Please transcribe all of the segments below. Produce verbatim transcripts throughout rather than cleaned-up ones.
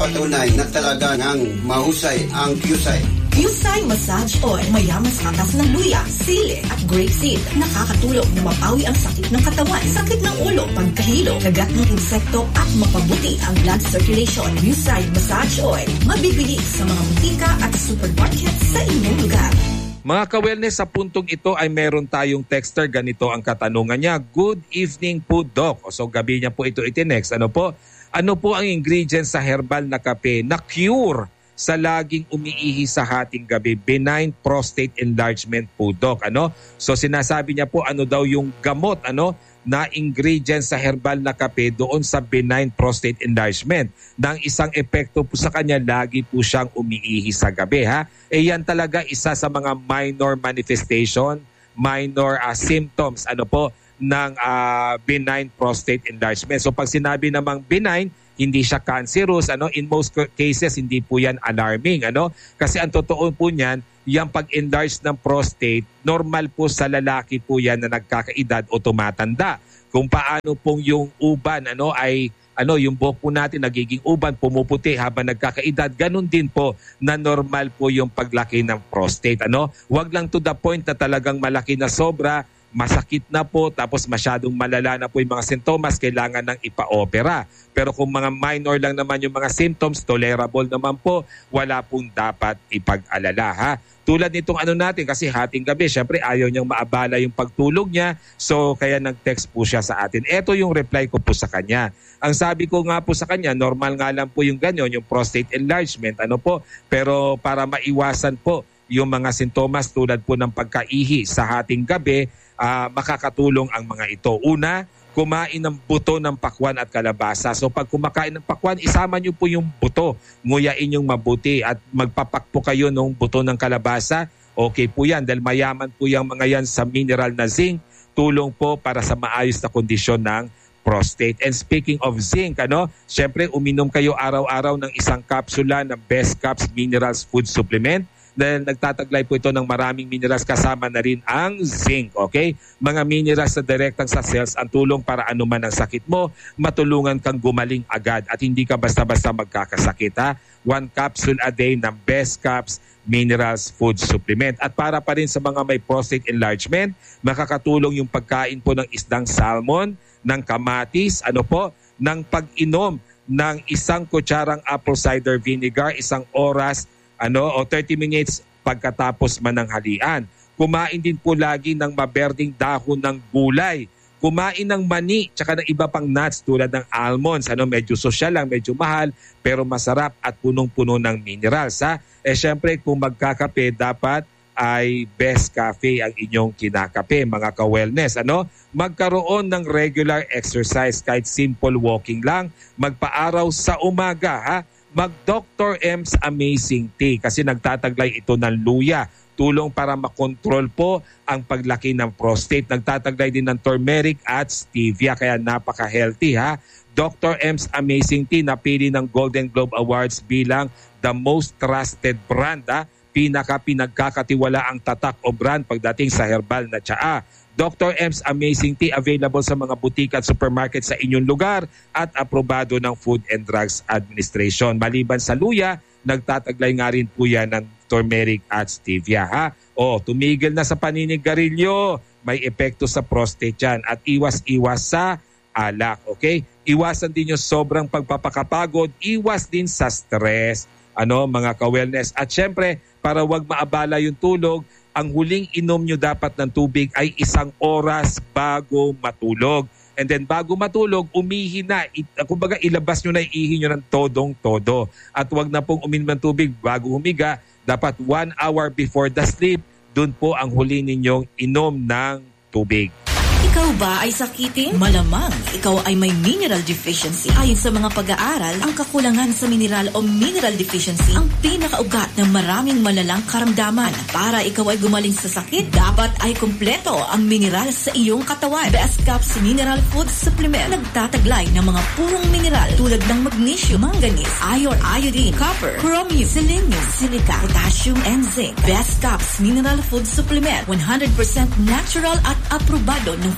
nagpapatunay na talaga ng mahusay ang Qusay. Qusay Massage Oil, mayaman sa katas ng luya, sili at grapeseed. Nakakatulong na mapawi ang sakit ng katawan, sakit ng ulo, pagkahilo, kagat ng insekto at mapabuti ang blood circulation. Qusay Massage Oil, mabibili sa mga butika at supermarket sa inyong lugar. Mga ka-wellness, sa puntong ito ay meron tayong texter. Ganito ang katanungan niya. Good evening po, Doc. O, so gabi niya po ito itinext. Ano po? Ano po ang ingredients sa herbal na kape na cure sa laging umiihi sa hating gabi? Benign prostate enlargement po, Doc. Ano? So sinasabi niya po ano daw yung gamot ano na ingredients sa herbal na kape doon sa benign prostate enlargement. Nang isang epekto po sa kanya, lagi po siyang umiihi sa gabi. Ha? E yan talaga isa sa mga minor manifestation, minor uh, symptoms ano po ng uh, benign prostate enlargement. So pag sinabi namang benign, hindi siya cancerous, ano, in most cases hindi po yan alarming, ano, kasi ang totoo po niyan, yung pag-enlarge ng prostate, normal po sa lalaki po yan na nagkakaedad o tumatanda. Kung paano pong yung uban ano ay ano yung buhok po natin nagiging uban, pumuputi habang nagkakaedad, ganun din po na normal po yung paglaki ng prostate, ano. Huwag lang to the point na talagang malaki na sobra, masakit na po, tapos masyadong malala na po yung mga sintomas, kailangan ng ipa-opera. Pero kung mga minor lang naman yung mga symptoms, tolerable naman po, wala pong dapat ipag-alala. Ha? Tulad nitong ano natin, kasi hating gabi, syempre ayaw niyang maabala yung pagtulog niya, so kaya nag-text po siya sa atin. Ito yung reply ko po sa kanya. Ang sabi ko nga po sa kanya, normal nga lang po yung ganyan, yung prostate enlargement, ano po, pero para maiwasan po yung mga sintomas tulad po ng pagkaihi sa hating gabi, uh, makakatulong ang mga ito. Una, kumain ng buto ng pakwan at kalabasa. So pag kumakain ng pakwan, isama nyo po yung buto. Nguyain yung mabuti at magpapakpo kayo ng buto ng kalabasa. Okay po yan dahil mayaman po yung mga yan sa mineral na zinc. Tulong po para sa maayos na kondisyon ng prostate. And speaking of zinc, ano, syempre uminom kayo araw-araw ng isang kapsula ng Best Caps Minerals Food Supplement. Dahil nagtataglay po ito ng maraming minerals, kasama na rin ang zinc, okay? Mga minerals na direktang sa cells ang tulong para anuman ang sakit mo, matulungan kang gumaling agad at hindi ka basta-basta magkakasakit, ha? One capsule a day ng Best Caps Minerals Food Supplement. At para pa rin sa mga may prostate enlargement, makakatulong yung pagkain po ng isdang salmon, ng kamatis, ano po, ng pag-inom ng isang kutsarang apple cider vinegar, isang oras ano o thirty minutes pagkatapos man ng halian. Kumain din po lagi ng maberding dahon ng gulay. Kumain ng mani tsaka ng iba pang nuts tulad ng almonds. Ano, medyo sosyal lang, medyo mahal, pero masarap at punong-puno ng minerals. Ha? Eh syempre kung magkakape, dapat ay Best Cafe ang inyong kinakape, mga ka-wellness. Ano? Magkaroon ng regular exercise, kahit simple walking lang, magpaaraw sa umaga, ha? Mag-Doctor M's Amazing Tea kasi nagtataglay ito ng luya. Tulong para makontrol po ang paglaki ng prostate. Nagtataglay din ng turmeric at stevia kaya napaka-healthy, ha. Doctor M's Amazing Tea napili ng Golden Globe Awards bilang the most trusted brand, ha. Pinaka-pinagkakatiwala ang tatak o brand pagdating sa herbal na tsaa. Doctor M's Amazing Tea available sa mga butika at supermarket sa inyong lugar at aprobado ng Food and Drugs Administration. Maliban sa luya, nagtataglay nga rin po yan ng turmeric at stevia, ha? O, tumigil na sa paninigarilyo. May epekto sa prostate yan at iwas-iwas sa alak, okay? Iwasan din yung sobrang pagpapakapagod, iwas din sa stress, ano, mga ka-wellness. At syempre, para wag maabala yung tulog, ang huling inom nyo dapat ng tubig ay isang oras bago matulog. And then bago matulog, umihi na. It, kumbaga ilabas nyo na, ihi nyo ng todong-todo. At wag na pong uminom ng tubig bago humiga. Dapat one hour before the sleep, dun po ang huli ninyong inom ng tubig. Ikaw ba ay sakitin? Malamang ikaw ay may mineral deficiency. Ayon sa mga pag-aaral, ang kakulangan sa mineral o mineral deficiency ang pinakaugat ng maraming malalang karamdaman. Para ikaw ay gumaling sa sakit, dapat ay kumpleto ang mineral sa iyong katawan. Best Caps Mineral Food Supplement nagtataglay ng mga purong mineral tulad ng magnesium, manganese, iron, iodine, copper, chromium, selenium, silica, potassium, and zinc. Best Caps Mineral Food Supplement, one hundred percent natural at aprobado ng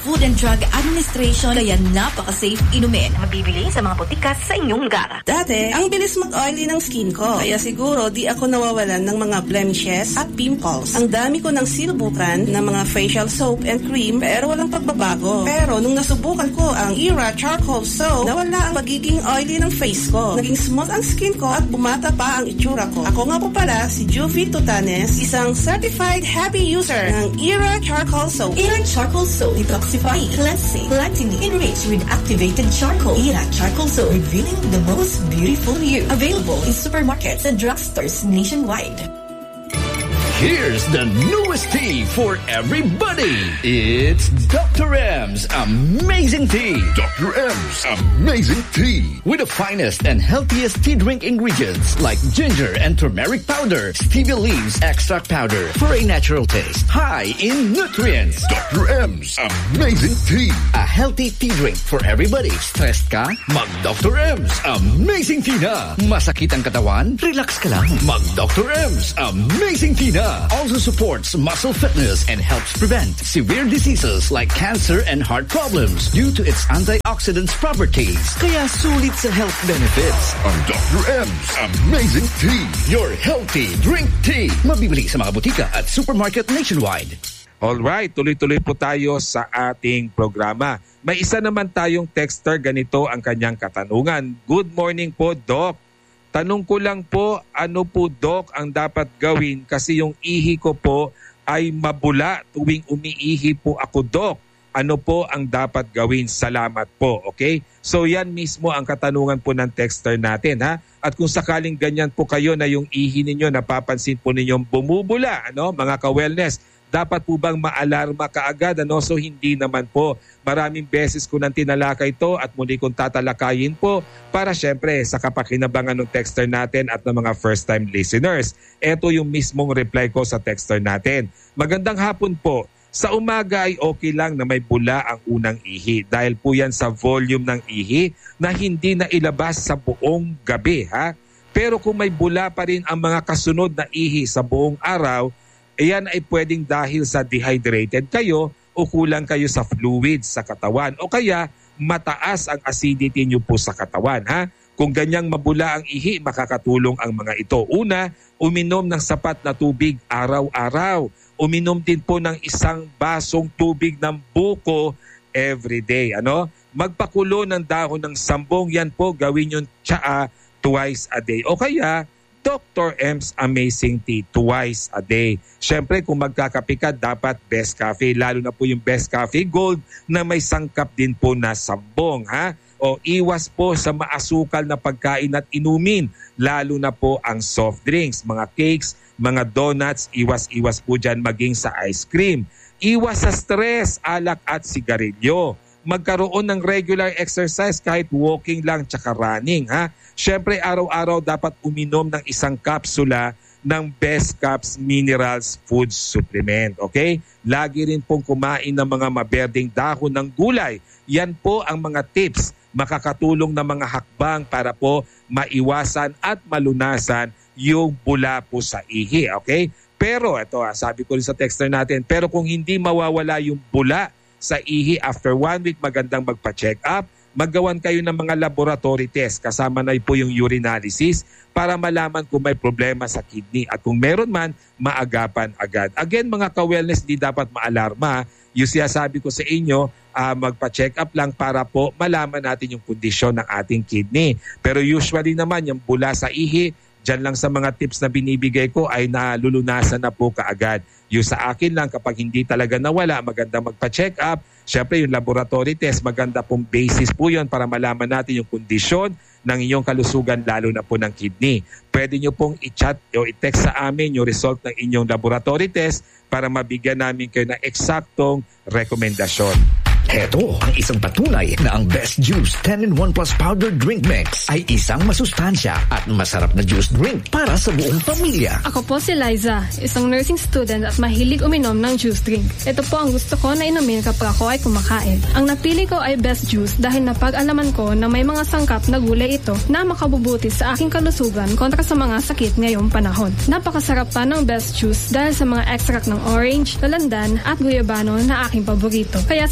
Food and Drug Administration kaya napaka-safe inumin. Mabibili sa mga botikas sa inyong lugar. Dati, ang bilis mag-oily ng skin ko. Kaya siguro di ako nawawalan ng mga blemishes at pimples. Ang dami ko ng sinubukan ng mga facial soap and cream pero walang pagbabago. Pero nung nasubukan ko ang Era Charcoal Soap, nawala ang pagiging oily ng face ko. Naging smooth ang skin ko at bumata pa ang itsura ko. Ako nga po pala si Juvie Tutanes, isang certified happy user ng Era Charcoal Soap. Era Charcoal Soap, detoxifying, cleansing, platinum, enriched with activated charcoal. Era Charcoal Soap, revealing the most beautiful you. Available in supermarkets and drugstores nationwide. Here's the newest tea for everybody. It's Doctor M's Amazing Tea. Doctor M's Amazing Tea. With the finest and healthiest tea drink ingredients like ginger and turmeric powder, stevia leaves extract powder for a natural taste. High in nutrients. Doctor M's Amazing Tea. A healthy tea drink for everybody. Stressed ka? Mag Doctor M's Amazing Tea na. Masakit ang katawan? Relax ka lang. Mag Doctor M's Amazing Tea na. Also supports muscle fitness and helps prevent severe diseases like cancer and heart problems due to its antioxidants properties. Kaya sulit sa health benefits. Ang Doctor M's Amazing Tea. Your healthy drink tea. Mabibili sa mga butika at supermarket nationwide. Alright, tuloy-tuloy po tayo sa ating programa. May isa naman tayong texter, ganito ang kanyang katanungan. Good morning po, Doc. Tanong ko lang po, ano po, Doc, ang dapat gawin kasi yung ihi ko po ay mabula tuwing umiihi po ako, Doc. Ano po ang dapat gawin? Salamat po, okay? So yan mismo ang katanungan po ng texter natin, ha? At kung sakaling ganyan po kayo na yung ihi ninyo, napapansin po ninyong bumubula, ano, mga ka-wellness, dapat po bang maalarma kaagad? Ano? So hindi naman po. Maraming beses ko nang tinalakay ito at muli kong tatalakayin po para syempre sa kapakinabangan ng texter natin at ng mga first-time listeners. Ito yung mismong reply ko sa texter natin. Magandang hapon po. Sa umaga ay okay lang na may bula ang unang ihi dahil po yan sa volume ng ihi na hindi na ilabas sa buong gabi. Ha? Pero kung may bula pa rin ang mga kasunod na ihi sa buong araw, iyan ay pwedeng dahil sa dehydrated kayo o kulang kayo sa fluids sa katawan o kaya mataas ang acidity nyo po sa katawan. Ha? Kung ganyang mabula ang ihi, makakatulong ang mga ito. Una, uminom ng sapat na tubig araw-araw. Uminom din po ng isang basong tubig ng buko every day. Ano? Magpakulo ng dahon ng sambong, yan po gawin yung tsaa twice a day. O kaya, Doctor M's Amazing Tea twice a day. Siyempre, kung magkakape ka, dapat Best Cafe. Lalo na po yung Best Cafe Gold na may sangkap din po na sambong. Ha? O iwas po sa maasukal na pagkain at inumin. Lalo na po ang soft drinks, mga cakes, mga donuts. Iwas-iwas po dyan maging sa ice cream. Iwas sa stress, alak at sigarilyo. Magkaroon ng regular exercise kahit walking lang tsaka running. Ha? Siyempre, araw-araw dapat uminom ng isang kapsula ng Best Caps Minerals Food Supplement. Okay? Lagi rin pong kumain ng mga maberdeng dahon ng gulay. Yan po ang mga tips, makakatulong na mga hakbang para po maiwasan at malunasan yung bula po sa ihi. Okay? Pero, ito sabi ko rin sa texter natin, pero kung hindi mawawala yung bula sa ihi after one week, magandang magpa-check up. Maggawan kayo ng mga laboratory test kasama na po yung urinalysis para malaman kung may problema sa kidney at kung meron man, maagapan agad. Again, mga ka-wellness, di dapat maalarma. Yung sinasabi ko sa inyo, uh, magpa-check up lang para po malaman natin yung kondisyon ng ating kidney. Pero usually naman, yung bula sa ihi, dyan lang sa mga tips na binibigay ko ay nalulunasan na po kaagad. Yung sa akin lang, kapag hindi talaga nawala, maganda magpa-check up. Siyempre, yung laboratory test, maganda pong basis po yun para malaman natin yung kondisyon ng inyong kalusugan, lalo na po ng kidney. Pwede nyo pong i-chat o i-text sa amin yung result ng inyong laboratory test para mabigyan namin kayo ng eksaktong rekomendasyon. Heto ang isang patunay na ang Best Juice ten in one Plus Powder Drink Mix ay isang masustansya at masarap na juice drink para sa buong pamilya. Ako po si Liza, isang nursing student at mahilig uminom ng juice drink. Ito po ang gusto ko na inumin kapag ako ay kumakain. Ang napili ko ay Best Juice dahil napag-alaman ko na may mga sangkap na gulay ito na makabubuti sa aking kalusugan kontra sa mga sakit ngayong panahon. Napakasarap pa ng Best Juice dahil sa mga extract ng orange, talandan at guyabano na aking paborito. Kaya sa mga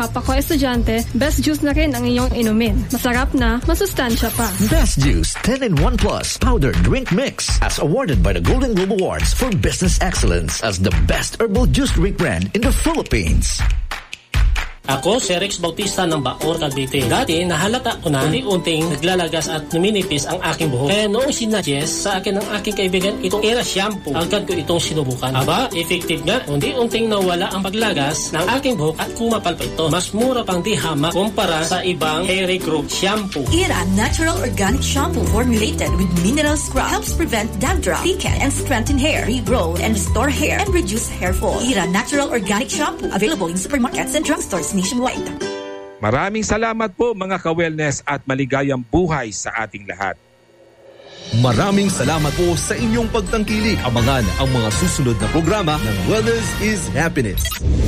kapwa ko estudyante, best juice na rin ang iyong inumin. Masarap na, masustansya pa. Best Juice ten in one plus Powder Drink Mix as awarded by the Golden Globe Awards for Business Excellence as the best herbal juice drink brand in the Philippines. Ako si Rex Bautista ng Bacoor, Cavite. Dati, nahalata ko na unti-unting naglalagas at numinipis ang aking buhok. Kaya noong sinuggest sa akin ng aking kaibigan itong Era Shampoo, agad ko itong sinubukan. Aba, effective nga. Unti-unting nawala ang paglagas ng aking buhok at kumapal pa ito. Mas mura pang di hamak kumpara sa ibang hair growth shampoo. Era Natural Organic Shampoo formulated with mineral scrub helps prevent dandruff, thicken, and strengthen hair, regrow and restore hair, and reduce hair fall. Era Natural Organic Shampoo, available in supermarkets and drugstores nationwide. Maraming salamat po mga ka-wellness at maligayang buhay sa ating lahat. Maraming salamat po sa inyong pagtangkilik. Abangan ang mga susunod na programa ng Wellness is Happiness.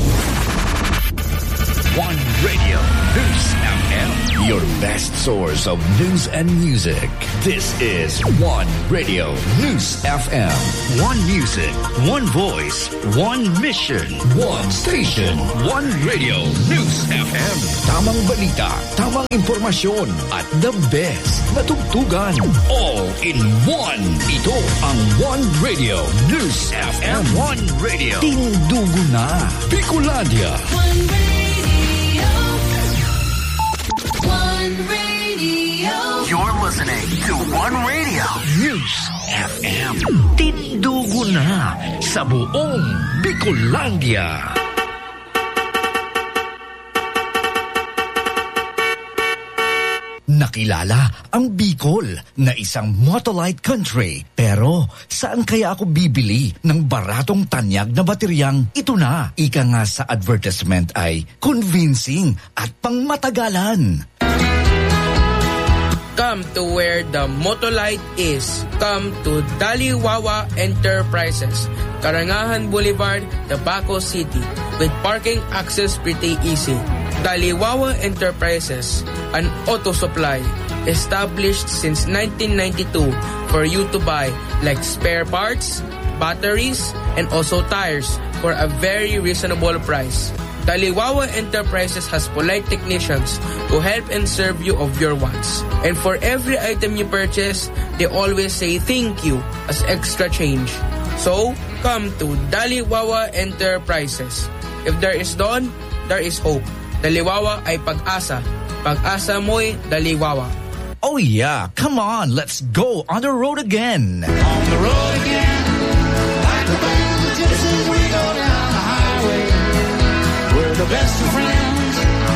One Radio News F M, your best source of news and music. This is One Radio News F M. One music, one voice, one mission, one station, one Radio News F M. Tamang balita, tamang impormasyon, at the best na tugtugan. All in one. Ito ang One Radio News F M. One Radio. Tindugo na. Bicolandia. One Radio. One Radio. You're listening to One Radio News F M. Tindugo na sa buong Bicolandia. Nakilala ang Bicol na isang motolite country. Pero saan kaya ako bibili ng baratong tanyag na bateryang ito na? Ika nga sa advertisement ay convincing at pangmatagalan. Come to where the motolite is. Come to Daliwawa Enterprises, Karangahan Boulevard, Tabaco City, with parking access pretty easy. Daliwawa Enterprises, an auto supply established since nineteen ninety-two for you to buy like spare parts, batteries, and also tires for a very reasonable price. Daliwawa Enterprises has polite technicians who help and serve you of your wants. And for every item you purchase, they always say thank you as extra change. So, come to Daliwawa Enterprises. If there is dawn, there is hope. Daliwawa ay pag-asa. Pag-asa mo'y Daliwawa. Oh yeah, come on, let's go on the road again. On the road again, like the band of gypsies, we go down the highway. We're the best of friends.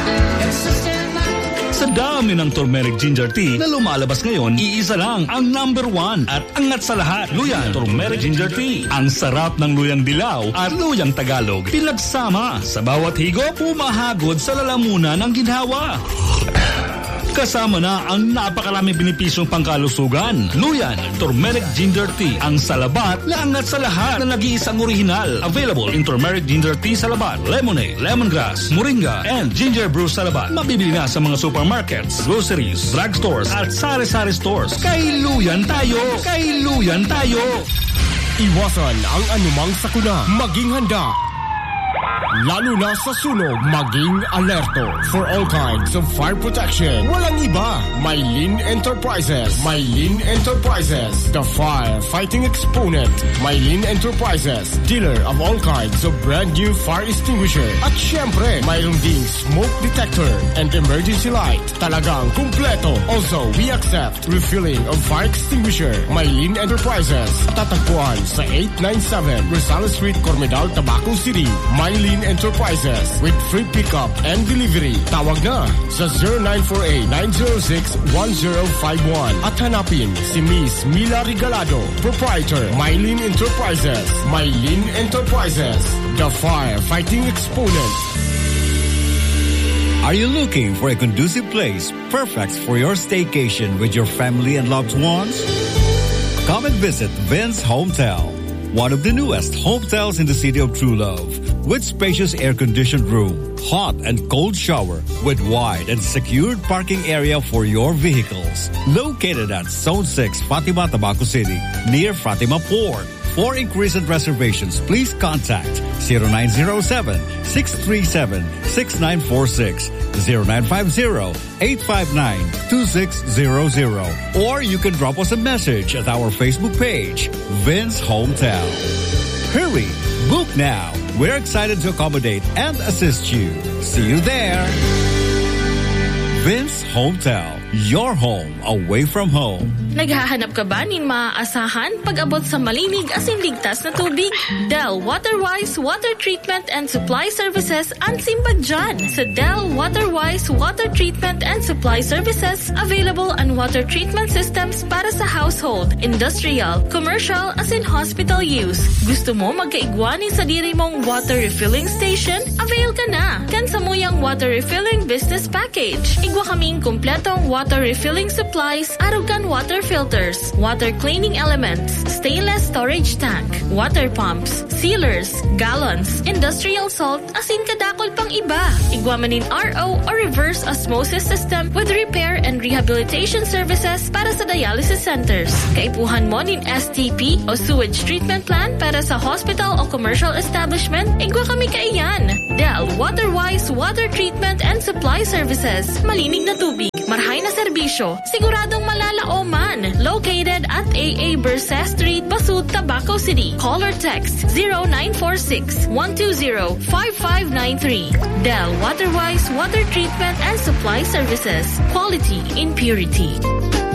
Sa dami ng turmeric ginger tea na lumalabas ngayon, iisa lang ang number one at angat sa lahat. Luyan Turmeric Ginger Tea. Ang sarap ng luyang dilaw at luyang Tagalog. Pinagsama sa bawat higop, pumahagod sa lalamunan ng ginhawa. Kasama na ang napakaraming benepisyong pangkalusugan. Luyan Turmeric Ginger Tea. Ang salabat na angat sa lahat na nag-iisang orihinal. Available in Turmeric Ginger Tea Salabat, Lemonade, Lemongrass, Moringa, and Ginger Brew Salabat. Mabibili na sa mga supermarkets, groceries, drugstores, at sari-sari stores. Kay Luyan tayo! Kay Luyan tayo! Iwasan ang anumang sakuna. Maging handa. Lalo na sa sunog, maging alerto. For all kinds of fire protection, walang iba. Maylin Enterprises. Maylin Enterprises, the fire fighting exponent. Maylin Enterprises, dealer of all kinds of brand new fire extinguisher. At syempre, mayroon ding smoke detector and emergency light. Talagang kumpleto. Also, we accept refilling of fire extinguisher. Maylin Enterprises, tatagpuan sa eight ninety-seven Rosales Street, Cormedal, Tabaco City. Maylin Enterprises with free pickup and delivery. Tawag na sa zero nine four eight, nine zero six, one zero five one at hanapin si Miss Mila Regalado, proprietor, Maylin Enterprises. Maylin Enterprises, the fire-fighting exponent. Are you looking for a conducive place perfect for your staycation with your family and loved ones? Come and visit Vince Hometel, one of the newest hotels in the city of True Love, with spacious air-conditioned room, hot and cold shower, with wide and secured parking area for your vehicles. Located at Zone six, Fatima, Tabaco City, near Fatima Port. For inquiries and reservations, please contact zero nine zero seven, six three seven, six nine four six, zero nine five zero, eight five nine, two six zero zero. Or you can drop us a message at our Facebook page, Vince Hometown. Hurry! Book now! We're excited to accommodate and assist you. See you there! Vince Hometown, your home away from home. Naghahanap ka ba nin maaasahan pag-abot sa malinig as in ligtas na tubig? Del Waterwise Water Treatment and Supply Services ang simbad dyan. Sa Del Waterwise Water Treatment and Supply Services, available ang water treatment systems para sa household, industrial, commercial, as in hospital use. Gusto mo magkaigwani sa diri mong water refilling station? Avail ka na! Kan sa muyang water refilling business package. Igwa kaming kumpletong water refilling supplies, arugan water filters, water cleaning elements, stainless storage tank, water pumps, sealers, gallons, industrial salt, asin kadakol pang iba. Igwamanin R O or reverse osmosis system with repair and rehabilitation services para sa dialysis centers. Kaipuhan mo nin S T P o sewage treatment plan para sa hospital o commercial establishment, igwa kami kaiyan. Del Waterwise Water Treatment and Supply Services. Malinig na tubig, marhay na serbisyo, siguradong malalaoman. Located at A A Berse Street, Basud, Tabaco City. Call or text zero nine four six, one two zero, five five nine three. Del Waterwise Water Treatment and Supply Services. Quality in purity.